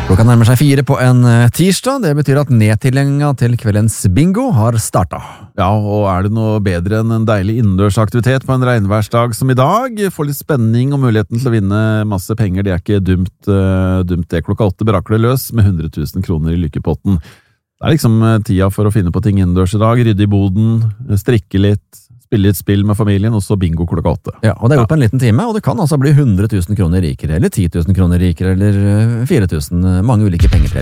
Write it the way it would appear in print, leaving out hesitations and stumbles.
Klokka nærmer seg 4 på en tirsdag. Det betyr at nedtillinga til kveldens bingo har startet. Ja, og er det noe bedre enn en deilig innendørsaktivitet på en regnværsdag som i dag? Få litt spenning og muligheten til å vinne masse penger. Det er ikke dumt det. Klokka 8 berakler løs med 100 000 kroner i lykkepotten. Det er liksom tida for å finne på ting innendørs i dag. Rydde i boden, strikke litt, spille litt spill med familien, og så bingo klokka 8. Ja, og det er gjort på en liten time, og det kan altså bli 100 000 kroner rikere, eller 10 000 kroner rikere, eller 4 000, mange ulike pengepremier.